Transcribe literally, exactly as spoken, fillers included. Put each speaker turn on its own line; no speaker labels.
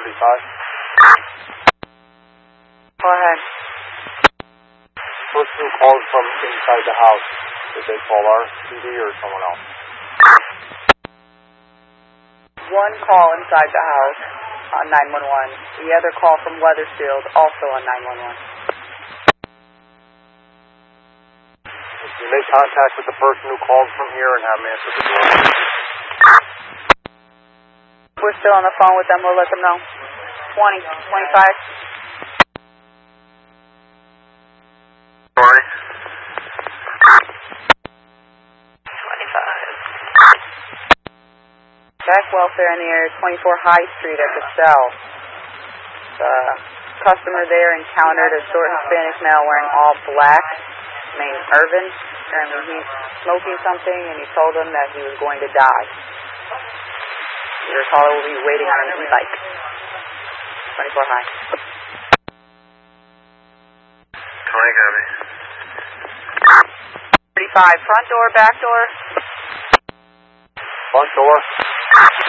thirty-five.
Go ahead.
First two calls from inside the house. Did they call our P D or someone else?
One call inside the house on nine one one. The other call from Weathersfield also on nine one one.
Did you make contact with the person who called from here and have him answer the door?
We're still on the phone with them. We'll let them know. twenty, twenty-five.
Sorry.
twenty-five. Back welfare in the area, twenty-four High Street at the cell. The customer there encountered a short Hispanic male wearing all black named Irvin. Apparently he's smoking something and he told them that he was going to die. Your caller will be waiting on an e-bike. twenty-four High.
twenty, copy.
thirty-five, front door, back door?
Front door.